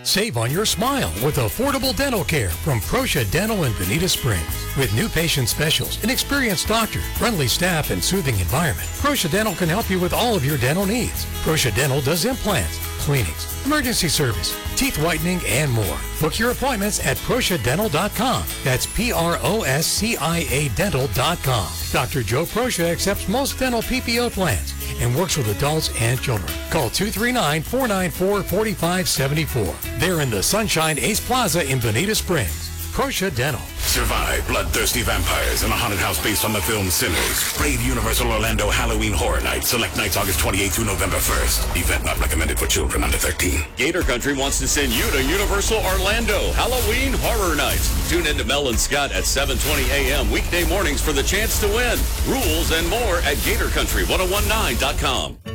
Save on your smile with affordable dental care from Proscia Dental in Bonita Springs. With new patient specials, an experienced doctor, friendly staff, and soothing environment, Proscia Dental can help you with all of your dental needs. Proscia Dental does implants, cleanings, emergency service, teeth whitening, and more. Book your appointments at ProsciaDental.com. That's Proscia Dental.com. Dr. Joe Proscia accepts most dental PPO plans and works with adults and children. Call 239-494-4574. They're in the Sunshine Ace Plaza in Bonita Springs. Proscia Dental. Survive bloodthirsty vampires in a haunted house based on the film Sinners. Brave Universal Orlando Halloween Horror Nights. Select nights August 28th through November 1st. Event not recommended for children under 13. Gator Country wants to send you to Universal Orlando Halloween Horror Nights. Tune in to Mel and Scott at 7:20 a.m. weekday mornings for the chance to win. Rules and more at GatorCountry1019.com.